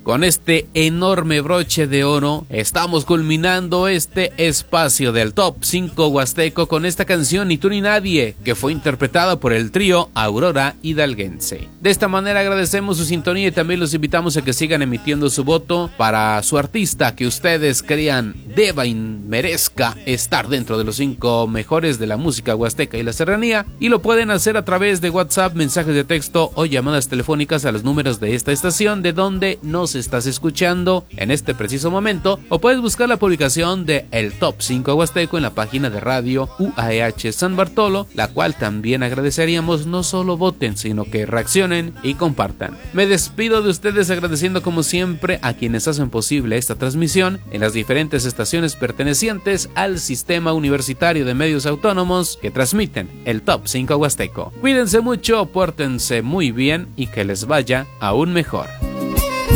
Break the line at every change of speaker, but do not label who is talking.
con este enorme broche de oro, estamos culminando este espacio del Top 5 Huasteco con esta canción Ni tú ni nadie, que fue interpretada por el trío Aurora Hidalguense. De esta manera agradecemos su sintonía y también los invitamos a que sigan emitiendo su voto para su artista que ustedes crean deba y merezca estar dentro de los 5 mejores de la música huasteca y la serranía, y lo pueden hacer a través de WhatsApp, mensajes de texto o llamadas telefónicas a los números de esta estación de donde nos estás escuchando en este preciso momento, o puedes buscar la publicación de el Top 5 Huasteco en la página de radio UAEH San Bartolo, la cual también agradeceríamos no solo voten, sino que reaccionen y compartan. Me despido de ustedes agradeciendo como siempre a quienes hacen posible esta transmisión en las diferentes estaciones pertenecientes al Sistema Universitario de Medios Autónomos que transmiten el Top 5 Huasteco. Cuídense mucho, pórtense muy bien y que les vaya aún mejor.